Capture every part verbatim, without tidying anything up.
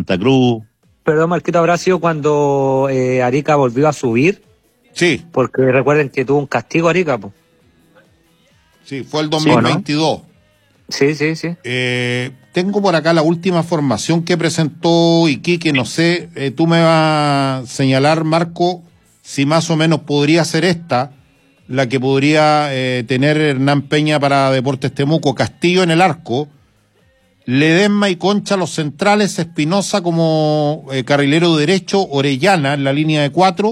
Santa Cruz. Perdón, Marquito, ¿habrá sido cuando eh, Arica volvió a subir? Sí. Porque recuerden que tuvo un castigo Arica, pues. Sí, fue el dos mil veintidós. Sí, sí, sí. Eh, tengo por acá la última formación que presentó Iquique, no sé, eh, tú me vas a señalar, Marco, si más o menos podría ser esta, la que podría eh, tener Hernán Peña para Deportes Temuco. Castillo en el arco, Ledesma y Concha los centrales, Espinosa como eh, carrilero derecho, Orellana en la línea de cuatro.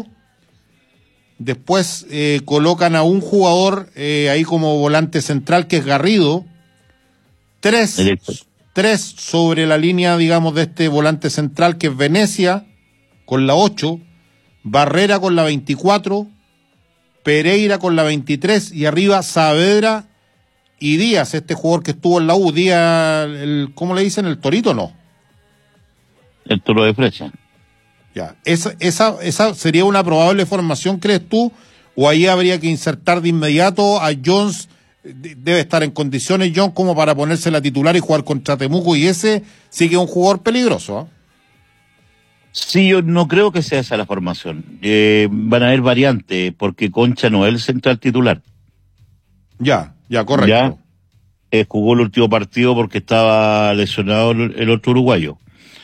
Después eh, colocan a un jugador eh, ahí como volante central, que es Garrido. Tres, tres sobre la línea, digamos, de este volante central, que es Venecia, con la ocho, Barrera con la veinticuatro, Pereira con la veintitrés, y arriba Saavedra y Díaz, este jugador que estuvo en la U. Díaz, el, ¿cómo le dicen? ¿El Torito? No. El Toro de Flecha. Ya, esa, esa, esa sería una probable formación, ¿crees tú? ¿O ahí habría que insertar de inmediato a Jones? Debe estar en condiciones, John, como para ponerse la titular y jugar contra Temuco, y ese sí que es un jugador peligroso, ¿eh? Sí, yo no creo que sea esa la formación. Eh, van a haber variantes, porque Concha no es el central titular. Ya, ya, correcto. Ya, eh, jugó el último partido porque estaba lesionado el, el otro uruguayo.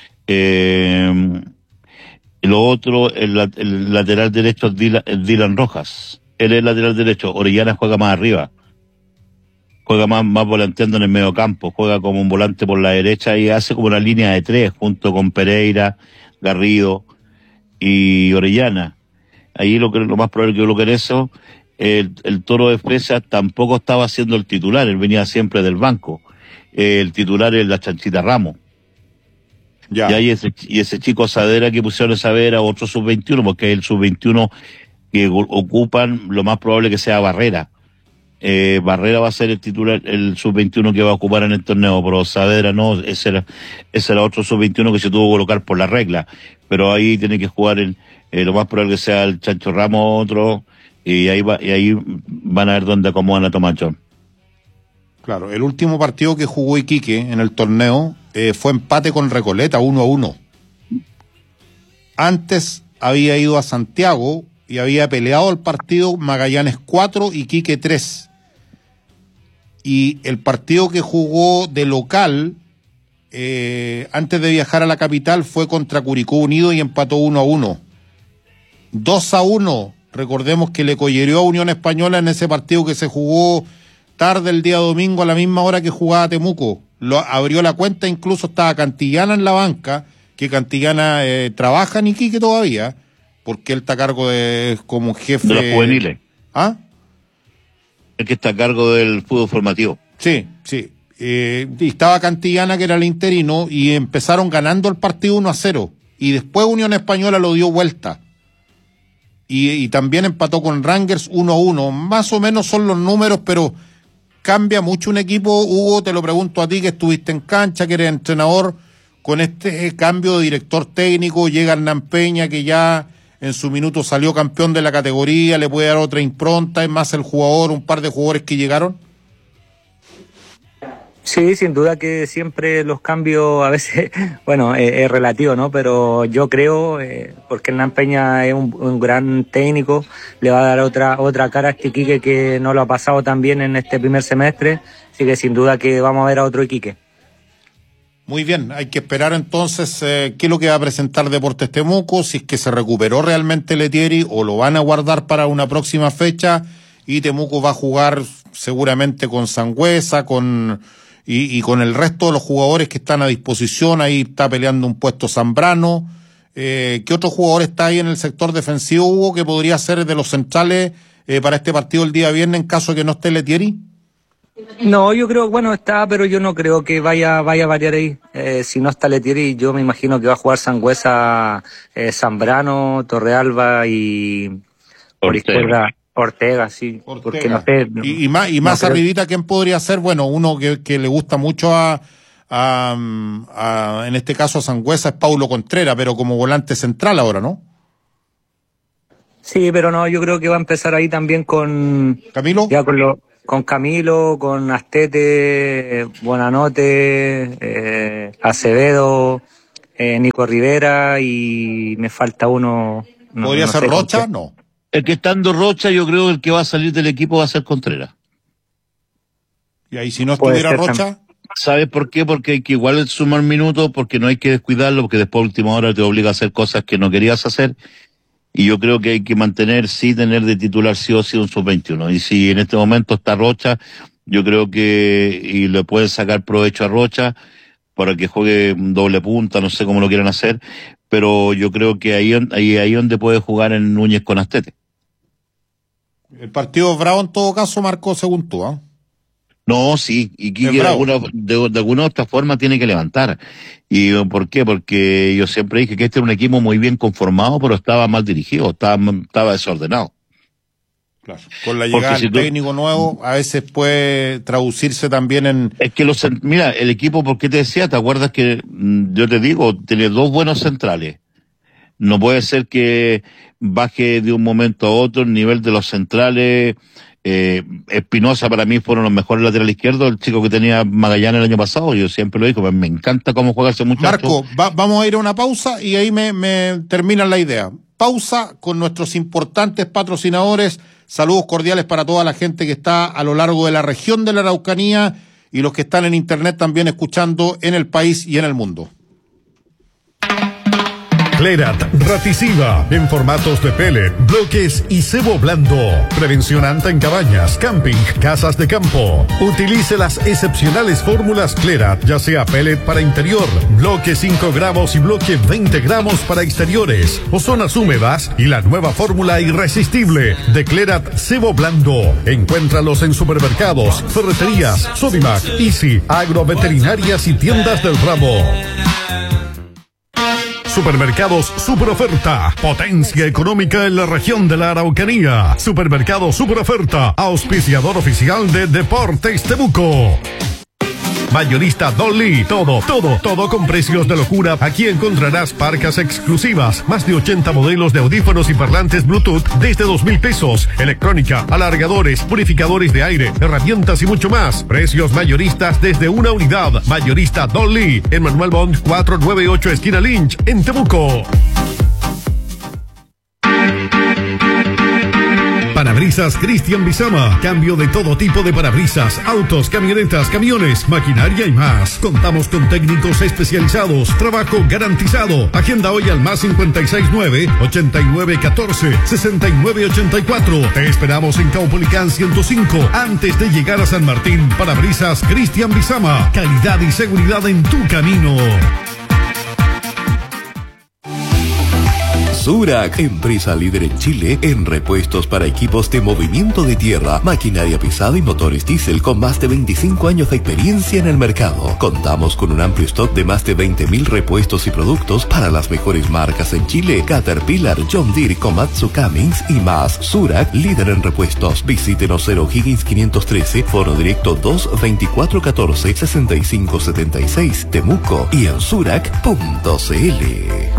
Eh, lo otro, el, el lateral derecho es Dylan, es Dylan Rojas. Él es el lateral derecho. Orellana juega más arriba. Juega más, más volanteando en el medio campo. Juega como un volante por la derecha y hace como una línea de tres junto con Pereira, Garrido y Orellana. Ahí lo que lo más probable que yo lo que en eso, el, el Toro de Flecha tampoco estaba siendo el titular, él venía siempre del banco. El titular es la Chanchita Ramos. Ya. Y ahí ese, y ese chico Sadera que pusieron esa Sadera, otro sub veintiuno, porque el sub veintiuno que ocupan, lo más probable que sea Barrera. Eh, Barrera va a ser el titular, el sub veintiuno que va a ocupar en el torneo, pero Saavedra no, ese era, ese era otro sub veintiuno que se tuvo que colocar por la regla, pero ahí tiene que jugar el, eh, lo más probable que sea el Chancho Ramos otro, y ahí va, y ahí van a ver dónde acomodan a Tomás John. Claro, el último partido que jugó Iquique en el torneo eh, fue empate con Recoleta, uno a uno. Antes había ido a Santiago y había peleado el partido Magallanes cuatro, Iquique tres. Y el partido que jugó de local, eh, antes de viajar a la capital, fue contra Curicó Unido y empató uno a uno. dos a uno, recordemos que le collereó a Unión Española en ese partido que se jugó tarde el día domingo a la misma hora que jugaba Temuco. Lo, abrió la cuenta, incluso estaba Cantillana en la banca, que Cantillana eh, trabaja en Iquique todavía, porque él está a cargo de como jefe... De los juveniles. ¿Ah? El que está a cargo del fútbol formativo. Sí, sí. Eh, y estaba Cantillana, que era el interino, y empezaron ganando el partido uno a cero. Y después Unión Española lo dio vuelta. Y, y también empató con Rangers uno a uno. Más o menos son los números, pero cambia mucho un equipo. Hugo, te lo pregunto a ti, que estuviste en cancha, que eres entrenador, con este cambio de director técnico, llega Hernán Peña, que ya en su minuto salió campeón de la categoría, le puede dar otra impronta, es más el jugador, un par de jugadores que llegaron. Sí, sin duda que siempre los cambios a veces, bueno, eh, es relativo, ¿no? Pero yo creo, eh, porque Hernán Peña es un, un gran técnico, le va a dar otra otra cara a este Iquique que no lo ha pasado tan bien en este primer semestre, así que sin duda que vamos a ver a otro Iquique. Muy bien, hay que esperar entonces eh, qué es lo que va a presentar Deportes Temuco, si es que se recuperó realmente Letieri o lo van a guardar para una próxima fecha, y Temuco va a jugar seguramente con Sangüesa, con y, y con el resto de los jugadores que están a disposición. Ahí está peleando un puesto Zambrano. Eh, ¿Qué otro jugador está ahí en el sector defensivo, Hugo, que podría ser de los centrales eh, para este partido el día viernes en caso de que no esté Letieri? No, yo creo, bueno, está, pero yo no creo que vaya vaya a variar ahí. Eh, si no está Letieri, yo me imagino que va a jugar Sangüesa, eh, Zambrano, Torrealba y por izquierda Ortega, sí. Ortega. Porque no sé, y, y más, y más no arribita, ¿quién podría ser? Bueno, uno que, que le gusta mucho a, a, a, en este caso a Sangüesa, es Paulo Contreras, pero como volante central ahora, ¿no? Sí, pero no, yo creo que va a empezar ahí también con... ¿Camilo? Ya con lo... Con Camilo, con Astete, Buenanote, eh, Acevedo, eh, Nico Rivera y me falta uno. No, ¿podría no ser sé Rocha? No. El que estando Rocha, yo creo que el que va a salir del equipo va a ser Contreras. Y ahí si no estuviera Rocha... ¿Sabes por qué? Porque hay que igual sumar minutos, porque no hay que descuidarlo, porque después a última hora te obliga a hacer cosas que no querías hacer. Y yo creo que hay que mantener, sí, tener de titular sí o sí un sub veintiuno. Y si en este momento está Rocha, yo creo que y le pueden sacar provecho a Rocha para que juegue doble punta, no sé cómo lo quieran hacer, pero yo creo que ahí ahí ahí donde puede jugar en Núñez con Astete. El partido bravo en todo caso marcó según tú, ¿ah? ¿eh? No, sí, y Quique de alguna, de, de alguna otra forma tiene que levantar. ¿Y por qué? Porque yo siempre dije que este era un equipo muy bien conformado, pero estaba mal dirigido, estaba, estaba desordenado. Claro. Con la llegada del si técnico tú, nuevo, a veces puede traducirse también en... Es que los, mira, el equipo, ¿por qué te decía? ¿Te acuerdas que, yo te digo, tiene dos buenos centrales? No puede ser que baje de un momento a otro el nivel de los centrales. Eh, Espinosa para mí fueron los mejores laterales izquierdos, el chico que tenía Magallanes el año pasado, yo siempre lo digo, me encanta cómo juega ese muchacho. Marco, va, vamos a ir a una pausa y ahí me, me termina la idea. Pausa con nuestros importantes patrocinadores. Saludos cordiales para toda la gente que está a lo largo de la región de la Araucanía y los que están en internet también escuchando en el país y en el mundo. Clerat Raticiva en formatos de pellet, bloques y cebo blando. Prevención anta en cabañas, camping, casas de campo. Utilice las excepcionales fórmulas Clerat, ya sea pellet para interior, bloque cinco gramos y bloque veinte gramos para exteriores o zonas húmedas, y la nueva fórmula irresistible de Clerat cebo blando. Encuéntralos en supermercados, ferreterías, Sodimac, Easy, agroveterinarias y tiendas del ramo. Supermercados Super Oferta, potencia económica en la región de la Araucanía. Supermercado Super Oferta, auspiciador oficial de Deportes Temuco. Mayorista Dolly, todo, todo, todo con precios de locura. Aquí encontrarás parcas exclusivas, más de ochenta modelos de audífonos y parlantes Bluetooth desde dos mil pesos, electrónica, alargadores, purificadores de aire, herramientas y mucho más. Precios mayoristas desde una unidad. Mayorista Dolly, en Manuel Bond cuatrocientos noventa y ocho, esquina Lynch, en Temuco. Parabrisas Cristian Bizama. Cambio de todo tipo de parabrisas, autos, camionetas, camiones, maquinaria y más. Contamos con técnicos especializados. Trabajo garantizado. Agenda hoy al más cincuenta y seis nueve, ochenta y nueve catorce, sesenta y nueve ochenta y cuatro. Te esperamos en Caupolicán ciento cinco, antes de llegar a San Martín. Parabrisas Cristian Bizama. Calidad y seguridad en tu camino. Zurach, empresa líder en Chile en repuestos para equipos de movimiento de tierra, maquinaria pesada y motores diésel con más de veinticinco años de experiencia en el mercado. Contamos con un amplio stock de más de veinte mil repuestos y productos para las mejores marcas en Chile: Caterpillar, John Deere, Komatsu, Cummins y más. Zurach, líder en repuestos. Visítenos cero Higgins quinientos trece, foro directo dos veinticuatro catorce, sesenta y cinco setenta y seis, Temuco, y en zurach punto cl.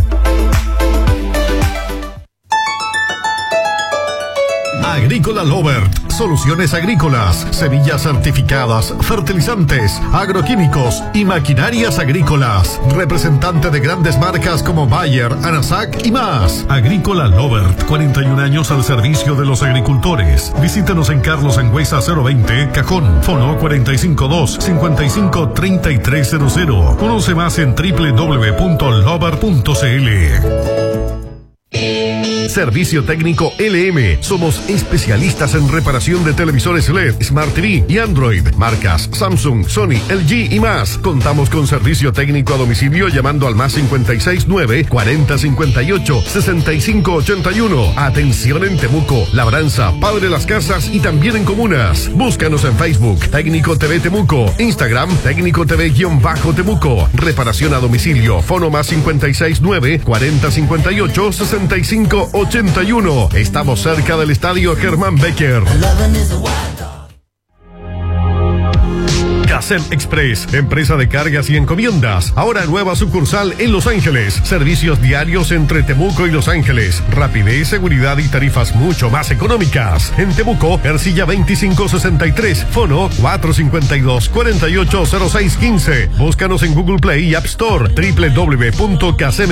Agrícola Lovert, soluciones agrícolas, semillas certificadas, fertilizantes, agroquímicos y maquinarias agrícolas. Representante de grandes marcas como Bayer, Anasac y más. Agrícola Lovert, cuarenta y un años al servicio de los agricultores. Visítenos en Carlos Angüesa cero veinte, Cajón, fono cuatro cinco dos, cinco cinco tres tres cero cero. Conoce más en doble u doble u doble u punto lovert punto cl. Servicio técnico L M. Somos especialistas en reparación de televisores L E D, Smart T V y Android. Marcas Samsung, Sony, L G y más. Contamos con servicio técnico a domicilio llamando al más cincuenta y seis nueve, cuarenta cincuenta y ocho, sesenta y cinco ochenta y uno. Atención en Temuco, Labranza, Padre Las Casas y también en comunas. Búscanos en Facebook, Técnico T V Temuco, Instagram, Técnico T V-Temuco. Reparación a domicilio, fono más cincuenta y seis nueve, cuarenta cincuenta y ocho, sesenta y cinco ochenta y uno. Estamos cerca del Estadio Germán Becker. Casem Express, empresa de cargas y encomiendas. Ahora nueva sucursal en Los Ángeles. Servicios diarios entre Temuco y Los Ángeles. Rapidez, seguridad y tarifas mucho más económicas. En Temuco, Ercilla veinticinco sesenta y tres, fono cuatro cinco dos, cuatro ocho cero seis uno cinco. Búscanos en Google Play y App Store. doble u doble u doble u punto casem